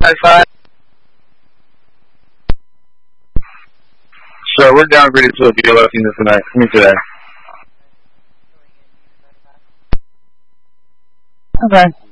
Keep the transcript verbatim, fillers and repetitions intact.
High five. So we're downgraded to a B L S unit tonight. I mean today. Okay.